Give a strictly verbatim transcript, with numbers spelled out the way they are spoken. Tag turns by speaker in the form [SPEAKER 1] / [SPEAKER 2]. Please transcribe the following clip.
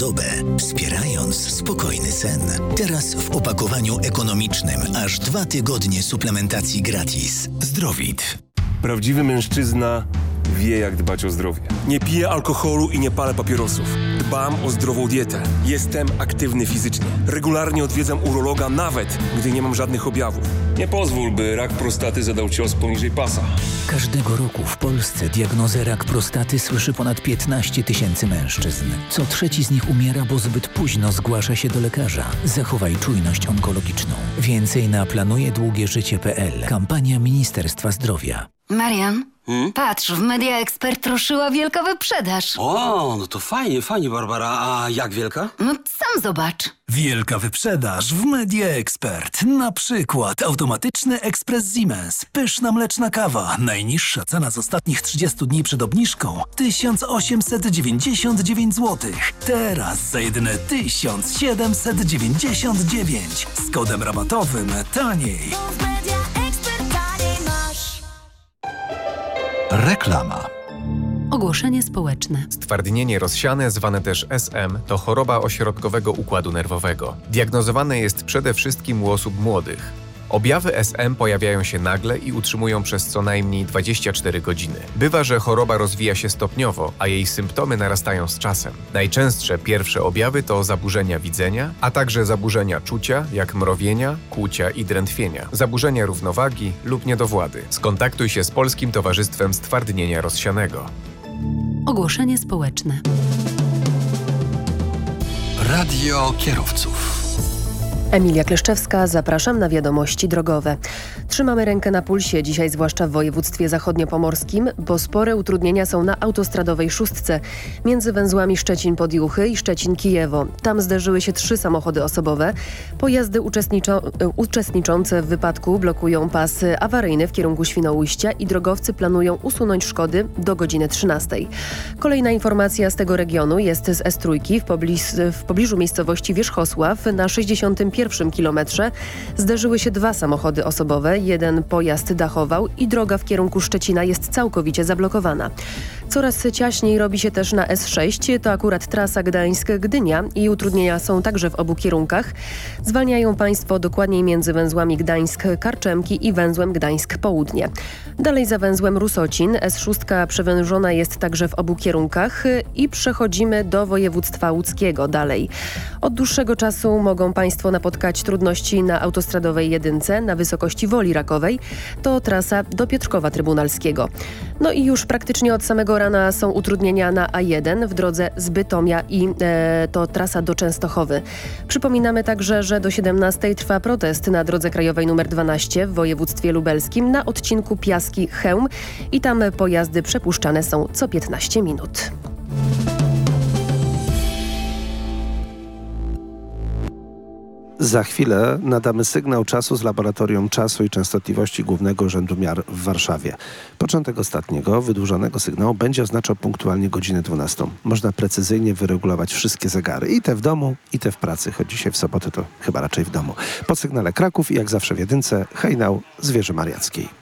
[SPEAKER 1] dobę, wspierając spokojny sen. Teraz w opakowaniu ekonomicznym aż dwa tygodnie suplementacji gratis. Zdrowit.
[SPEAKER 2] Prawdziwy mężczyzna wie, jak dbać o zdrowie. Nie piję alkoholu i nie palę papierosów. Dbam o zdrową dietę. Jestem aktywny fizycznie. Regularnie odwiedzam urologa, nawet gdy nie mam żadnych objawów. Nie pozwól, by rak prostaty zadał cios poniżej pasa.
[SPEAKER 1] Każdego roku w Polsce diagnozę rak prostaty słyszy ponad piętnaście tysięcy mężczyzn. Co trzeci z nich umiera, bo zbyt późno zgłasza się do lekarza. Zachowaj czujność onkologiczną. Więcej na planuje długie życie kropka p l. Kampania Ministerstwa Zdrowia.
[SPEAKER 3] Marian,
[SPEAKER 4] Hmm?
[SPEAKER 3] patrz, w Media Expert ruszyła wielka wyprzedaż.
[SPEAKER 4] O, no to fajnie, fajnie, Barbara. A jak wielka?
[SPEAKER 3] No sam zobacz.
[SPEAKER 5] Wielka wyprzedaż w Media Expert. Na przykład automatyczny ekspres Siemens. Pyszna mleczna kawa. Najniższa cena z ostatnich trzydziestu dni przed obniżką tysiąc osiemset dziewięćdziesiąt dziewięć złotych. Teraz za jedyne tysiąc siedemset dziewięćdziesiąt dziewięć. Z kodem rabatowym taniej.
[SPEAKER 6] Reklama.
[SPEAKER 7] Ogłoszenie społeczne.
[SPEAKER 8] Stwardnienie rozsiane, zwane też S M, to choroba ośrodkowego układu nerwowego. Diagnozowane jest przede wszystkim u osób młodych. Objawy S M pojawiają się nagle i utrzymują przez co najmniej dwadzieścia cztery godziny. Bywa, że choroba rozwija się stopniowo, a jej symptomy narastają z czasem. Najczęstsze pierwsze objawy to zaburzenia widzenia, a także zaburzenia czucia, jak mrowienia, kłucia i drętwienia, zaburzenia równowagi lub niedowłady. Skontaktuj się z Polskim Towarzystwem Stwardnienia Rozsianego.
[SPEAKER 7] Ogłoszenie społeczne.
[SPEAKER 6] Radio kierowców.
[SPEAKER 9] Emilia Kleszczewska, zapraszam na wiadomości drogowe. Trzymamy rękę na pulsie dzisiaj, zwłaszcza w województwie zachodniopomorskim, bo spore utrudnienia są na autostradowej szóstce między węzłami Szczecin-Podjuchy i Szczecin-Kijewo. Tam zderzyły się trzy samochody osobowe. Pojazdy uczestniczą, uczestniczące w wypadku blokują pas awaryjny w kierunku Świnoujścia i drogowcy planują usunąć szkody do godziny trzynastej. Kolejna informacja z tego regionu jest z S trzy w, pobliż, w pobliżu miejscowości Wierzchosław na sześćdziesiątym pierwszym kilometrze zderzyły się dwa samochody osobowe, jeden pojazd dachował i droga w kierunku Szczecina jest całkowicie zablokowana. Coraz ciaśniej robi się też na S sześć, to akurat trasa Gdańsk-Gdynia i utrudnienia są także w obu kierunkach. Zwalniają Państwo dokładniej między węzłami Gdańsk-Karczemki i węzłem Gdańsk-Południe. Dalej za węzłem Rusocin S sześć przewężona jest także w obu kierunkach i przechodzimy do województwa łódzkiego dalej. Od dłuższego czasu mogą Państwo napotkać trudności na autostradowej jedynce na wysokości Woli Rakowej. To trasa do Piotrkowa Trybunalskiego. No i już praktycznie od samego rana są utrudnienia na A jeden w drodze z Bytomia i e, to trasa do Częstochowy. Przypominamy także, że do siedemnastej trwa protest na drodze krajowej nr dwanaście w województwie lubelskim na odcinku Piaski-Chełm i tam pojazdy przepuszczane są co piętnaście minut.
[SPEAKER 10] Za chwilę nadamy sygnał czasu z Laboratorium Czasu i Częstotliwości Głównego Urzędu Miar w Warszawie. Początek ostatniego, wydłużonego sygnału będzie oznaczał punktualnie godzinę dwunastą. Można precyzyjnie wyregulować wszystkie zegary. I te w domu, i te w pracy. Choć dzisiaj w sobotę to chyba raczej w domu. Po sygnale Kraków i jak zawsze w jedynce hejnał z Wieży Mariackiej.